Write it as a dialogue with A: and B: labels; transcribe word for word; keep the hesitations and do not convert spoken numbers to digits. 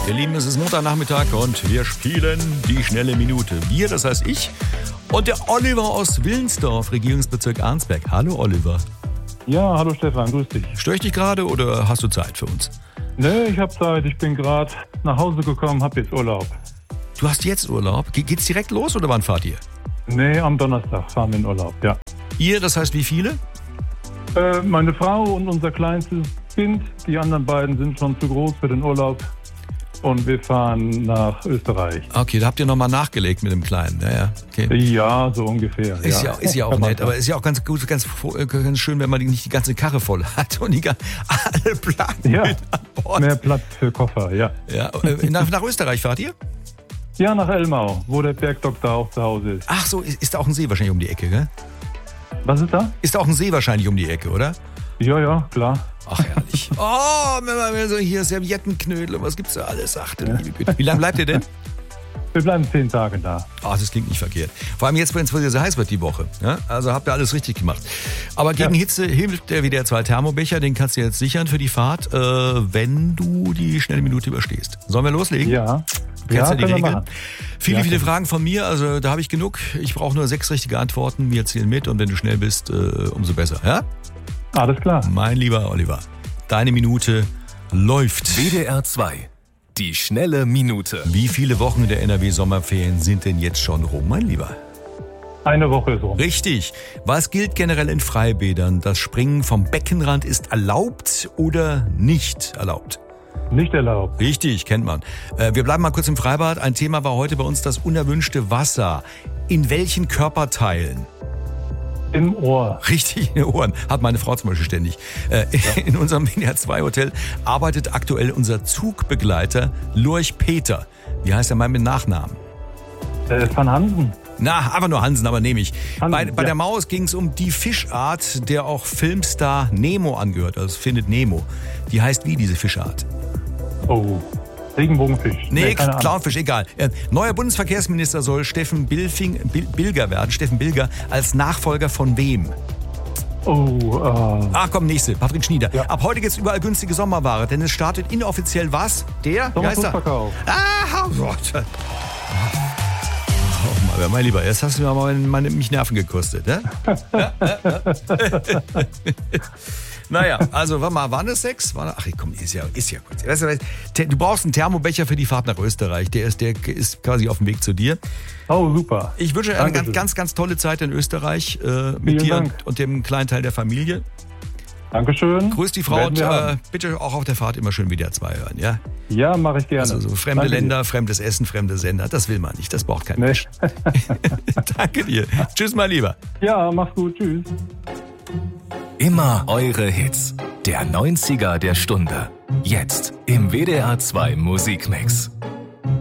A: Ihr Lieben, es ist Montagnachmittag und wir spielen die schnelle Minute. Wir, das heißt ich und der Oliver aus Willensdorf, Regierungsbezirk Arnsberg. Hallo Oliver.
B: Ja, hallo Stefan, grüß dich.
A: Störe ich dich gerade oder hast du Zeit für uns?
B: Nee, ich habe Zeit. Ich bin gerade nach Hause gekommen, habe jetzt Urlaub.
A: Du hast jetzt Urlaub? Ge- geht's direkt los oder wann fahrt ihr?
B: Nee, am Donnerstag fahren wir in Urlaub, ja.
A: Ihr, das heißt wie viele?
B: Äh, meine Frau und unser kleinstes Kind. Die anderen beiden sind schon zu groß für den Urlaub. Und wir fahren nach Österreich.
A: Okay, da habt ihr nochmal nachgelegt mit dem Kleinen. Ja, ja, okay.
B: Ja, so ungefähr.
A: Ist
B: ja,
A: ja, ist ja auch nett, aber ist ja auch ganz gut, ganz, ganz schön, wenn man nicht die ganze Karre voll hat und die ga- alle Platten
B: Ja,
A: mit an Bord.
B: mehr Platz für Koffer, ja.
A: Ja, äh, nach, nach Österreich fahrt ihr?
B: Ja, nach Elmau, wo der Bergdoktor auch zu Hause ist.
A: Ach so, ist, ist da auch ein See wahrscheinlich um die Ecke, gell?
B: Was ist da?
A: Ist da auch ein See wahrscheinlich um die Ecke, oder?
B: Ja, ja, klar.
A: Ach, herrlich. Oh, wenn man so hier Serviettenknödel und was gibt's da alles? Ach, du liebe Güte. Wie lange bleibt ihr denn?
B: Wir bleiben zehn Tage da.
A: Ah, das klingt nicht verkehrt. Vor allem jetzt, wenn es wieder so heiß wird die Woche. Ja? Also habt ihr alles richtig gemacht. Aber gegen
B: Ja.
A: Hitze hilft der W D R zwei Thermobecher. Den kannst du jetzt sichern für die Fahrt, äh, wenn du die schnelle Minute überstehst. Sollen wir loslegen?
B: Ja.
A: Du kennst ja, die
B: können wir
A: Regeln.
B: machen.
A: Viele,
B: Ja,
A: viele
B: klar.
A: Fragen von mir. Also da habe ich genug. Ich brauche nur sechs richtige Antworten. Wir zählen mit und wenn du schnell bist, äh, umso besser. Ja?
B: Alles klar.
A: Mein lieber Oliver, deine Minute läuft.
C: W D R zwei. Die schnelle Minute.
A: Wie viele Wochen der N R W-Sommerferien sind denn jetzt schon rum, mein Lieber?
B: Eine Woche ist rum.
A: Richtig. Was gilt generell in Freibädern? Das Springen vom Beckenrand ist erlaubt oder nicht erlaubt?
B: Nicht erlaubt.
A: Richtig, kennt man. Äh, wir bleiben mal kurz im Freibad. Ein Thema war heute bei uns das unerwünschte Wasser. In welchen Körperteilen?
B: Im Ohr.
A: Richtig, in den Ohren. Hat meine Frau zum Beispiel ständig. Äh, in unserem W D R zwei Hotel arbeitet aktuell unser Zugbegleiter Lurch Peter. Wie heißt er mal mit Nachnamen?
B: Äh, Van Hansen.
A: Na, einfach nur Hansen, aber nehme ich.
B: Hansen,
A: bei bei
B: ja.
A: der Maus ging es um die Fischart, der auch Filmstar Nemo angehört. Also Findet Nemo. Die heißt wie, diese Fischart?
B: Oh. Regenbogenfisch.
A: Nee,
B: keine Ahnung.
A: Clownfisch, egal. Äh, neuer Bundesverkehrsminister soll Steffen Bilfing, Bil, Bilger werden. Steffen Bilger als Nachfolger von wem?
B: Oh, äh,
A: Ach komm, nächste. Patrick Schnieder.
B: Ja.
A: Ab heute gibt es überall günstige Sommerware, denn es startet inoffiziell was? Der? Wie heißt er?
B: Sommerflussverkauf.
A: Ah, oh Gott. Oh, mein, mein Lieber, jetzt hast du mir aber meine, mich Nerven gekostet, ne? Naja, also warte mal, waren es sechs? War, ach komm, ist ja, ist ja gut. Weißt du, te- du brauchst einen Thermobecher für die Fahrt nach Österreich. Der ist, der ist quasi auf dem Weg zu dir.
B: Oh, super.
A: Ich wünsche dir eine ganz,
B: Dankeschön.
A: ganz, ganz tolle Zeit in Österreich äh, mit
B: Vielen
A: dir
B: Dank.
A: und, und dem kleinen Teil der Familie.
B: Dankeschön.
A: Grüß die Frau
B: Werden
A: und
B: wir
A: äh,
B: haben.
A: bitte auch auf der Fahrt immer schön W D R zwei hören, ja?
B: Ja, mache ich gerne.
A: Also so fremde
B: Danke dir.
A: Länder, fremdes Essen, fremde Sender, das will man nicht, das braucht kein
B: Nee.
A: Mensch. Danke dir. Tschüss, mein Lieber.
B: Ja, mach's gut. Tschüss.
C: Immer eure Hits. Der neunziger der Stunde. Jetzt im W D R zwei Musikmix.